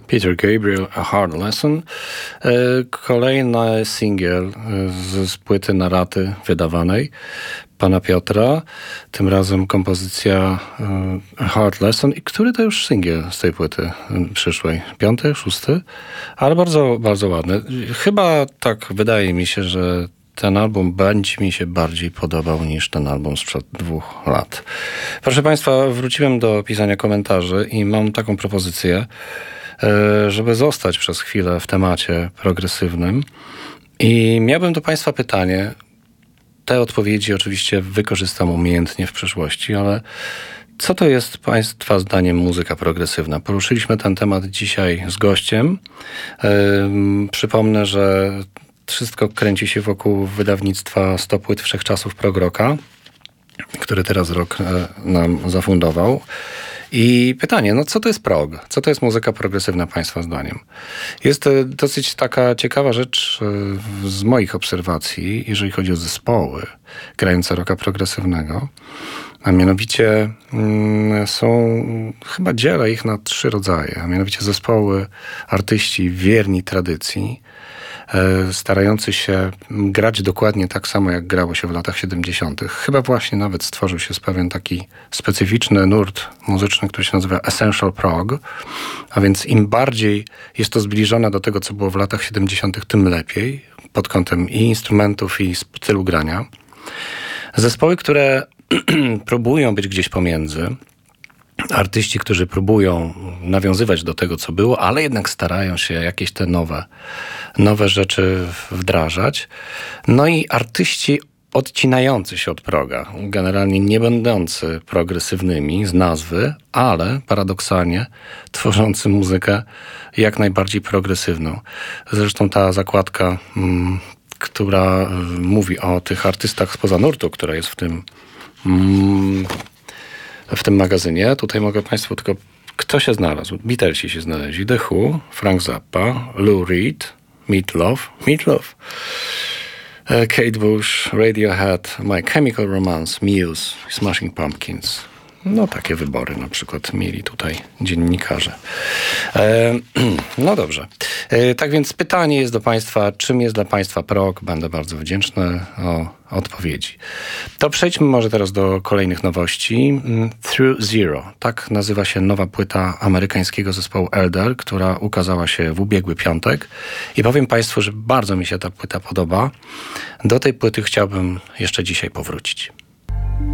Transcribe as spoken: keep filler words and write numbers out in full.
Peter Gabriel, A Hard Lesson. Kolejny singiel z, z płyty Naraty wydawanej pana Piotra. Tym razem kompozycja A Hard Lesson. I który to już singiel z tej płyty przyszłej? Piąty, szósty? Ale bardzo, bardzo ładny. Chyba tak wydaje mi się, że ten album będzie mi się bardziej podobał niż ten album sprzed dwóch lat. Proszę Państwa, wróciłem do pisania komentarzy i mam taką propozycję, żeby zostać przez chwilę w temacie progresywnym. I miałbym do Państwa pytanie. Te odpowiedzi oczywiście wykorzystam umiejętnie w przyszłości, ale co to jest Państwa zdaniem muzyka progresywna? Poruszyliśmy ten temat dzisiaj z gościem. Yy, przypomnę, że wszystko kręci się wokół wydawnictwa sto płyt Wszechczasów Prog Rocka, który teraz rok nam zafundował. I pytanie, no co to jest prog? Co to jest muzyka progresywna Państwa zdaniem? Jest dosyć taka ciekawa rzecz z moich obserwacji, jeżeli chodzi o zespoły grające rocka progresywnego. A mianowicie mm, są, chyba dzielę ich na trzy rodzaje. A mianowicie zespoły, artyści wierni tradycji, starający się grać dokładnie tak samo, jak grało się w latach siedemdziesiątych. Chyba właśnie nawet stworzył się pewien taki specyficzny nurt muzyczny, który się nazywa Essential Prog. A więc im bardziej jest to zbliżone do tego, co było w latach siedemdziesiątych, tym lepiej, pod kątem i instrumentów, i stylu grania. Zespoły, które próbują być gdzieś pomiędzy, artyści, którzy próbują nawiązywać do tego, co było, ale jednak starają się jakieś te nowe, nowe rzeczy wdrażać. No i artyści odcinający się od proga, generalnie nie będący progresywnymi z nazwy, ale paradoksalnie tworzący muzykę jak najbardziej progresywną. Zresztą ta zakładka, m, która mówi o tych artystach spoza nurtu, która jest w tym m, w tym magazynie. Tutaj mogę Państwu tylko... Kto się znalazł? Beatlesi się znaleźli. The Who, Frank Zappa, Lou Reed, Meat Loaf, Meat Loaf, Kate Bush, Radiohead, My Chemical Romance, Muse, Smashing Pumpkins. No takie wybory na przykład mieli tutaj dziennikarze. E, no dobrze. E, tak więc pytanie jest do Państwa, czym jest dla Państwa prog? Będę bardzo wdzięczny o odpowiedzi. To przejdźmy może teraz do kolejnych nowości. Through Zero. Tak nazywa się nowa płyta amerykańskiego zespołu Elder, która ukazała się w ubiegły piątek. I powiem Państwu, że bardzo mi się ta płyta podoba. Do tej płyty chciałbym jeszcze dzisiaj powrócić.